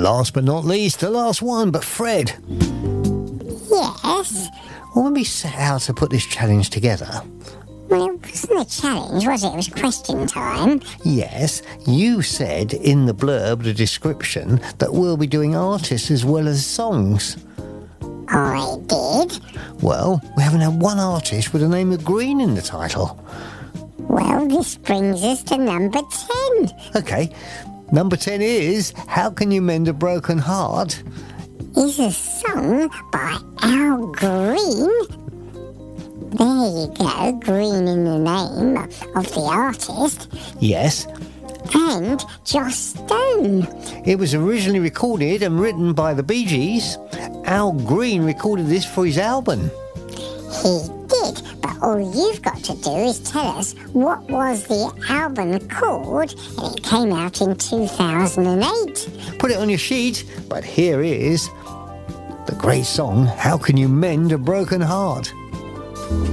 last but not least, the last one, but Fred. Yes? Well, when we set out to put this challenge together... Well, it wasn't a challenge, was it? It was question time. Yes, you said in the blurb, the description, that we'll be doing artists as well as songs. I did. Well, we haven't had one artist with the name of Green in the title. Well, this brings us to number 10. OK, number 10 is How Can You Mend a Broken Heart? Is a song by Al Green. There you go, Green in the name of the artist. Yes. And Joss Stone. It was originally recorded and written by the Bee Gees. Al Green recorded this for his album. He did, but all you've got to do is tell us what was the album called, and it came out in 2008. Put it on your sheet, but here is the great song, How Can You Mend a Broken Heart?